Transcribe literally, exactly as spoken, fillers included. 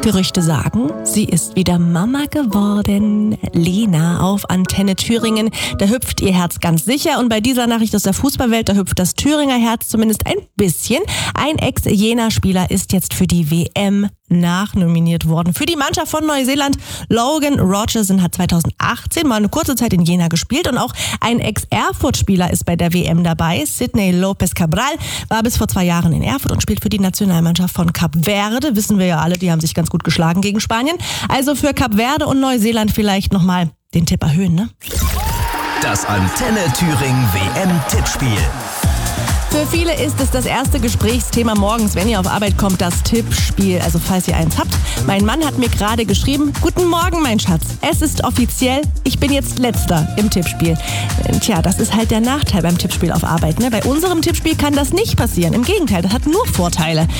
Gerüchte sagen, sie ist wieder Mama geworden. Lena auf Antenne Thüringen, da hüpft ihr Herz ganz sicher. Und bei dieser Nachricht aus der Fußballwelt, da hüpft das Thüringer Herz zumindest ein bisschen. Ein Ex-Jena-Spieler ist jetzt für die W M nachnominiert worden. Für die Mannschaft von Neuseeland. Logan Rogerson hat zweitausendachtzehn mal eine kurze Zeit in Jena gespielt. Und auch ein Ex-Erfurt-Spieler ist bei der W M dabei. Sidney Lopez Cabral war bis vor zwei Jahren in Erfurt und spielt für die Nationalmannschaft von Kap Verde. Wissen wir ja alle, die haben sich ganz gut geschlagen gegen Spanien. Also für Kap Verde und Neuseeland vielleicht nochmal den Tipp erhöhen, ne? Das Antenne Thüringen W M-Tippspiel. Für viele ist es das erste Gesprächsthema morgens, wenn ihr auf Arbeit kommt, das Tippspiel. Also falls ihr eins habt. Mein Mann hat mir gerade geschrieben, guten Morgen, mein Schatz. Es ist offiziell, ich bin jetzt Letzter im Tippspiel. Tja, das ist halt der Nachteil beim Tippspiel auf Arbeit, ne? Bei unserem Tippspiel kann das nicht passieren. Im Gegenteil, das hat nur Vorteile.